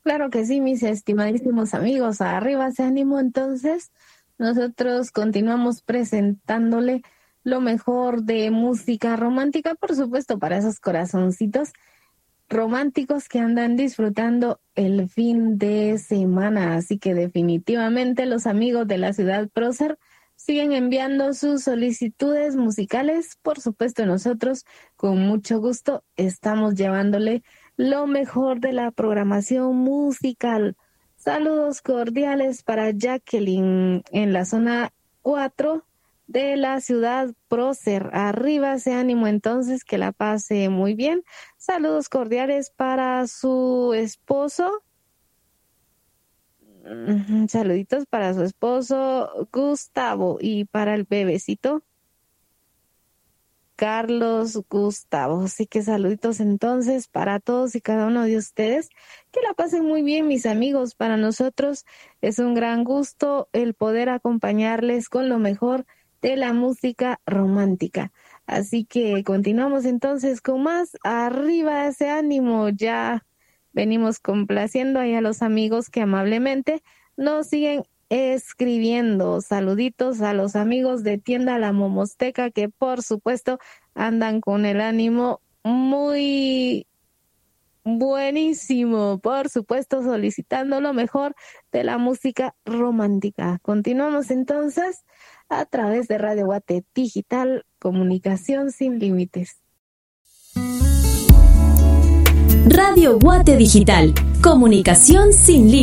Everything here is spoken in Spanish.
Claro que sí, mis estimadísimos amigos, arriba ese ánimo. Entonces, nosotros continuamos presentándole lo mejor de música romántica, por supuesto, para esos corazoncitos románticos que andan disfrutando el fin de semana. Así que definitivamente los amigos de la ciudad prócer siguen enviando sus solicitudes musicales. Por supuesto, nosotros con mucho gusto estamos llevándole lo mejor de la programación musical. Saludos cordiales para Jacqueline en la zona 4 de la ciudad prócer. Arriba ese ánimo entonces, que la pase muy bien. Saludos cordiales para su esposo. Saluditos para su esposo Gustavo y para el bebecito Carlos Gustavo. Así que saluditos entonces para todos y cada uno de ustedes. Que la pasen muy bien, mis amigos. Para nosotros es un gran gusto el poder acompañarles con lo mejor de la música romántica. Así que continuamos entonces con más. Arriba ese ánimo. Ya venimos complaciendo ahí a los amigos que amablemente nos siguen escribiendo. Saluditos a los amigos de Tienda La Momosteca, que por supuesto andan con el ánimo muy buenísimo, por supuesto solicitando lo mejor de la música romántica. Continuamos entonces a través de Radio Guate Digital, comunicación sin límites. Radio Guate Digital, comunicación sin límites.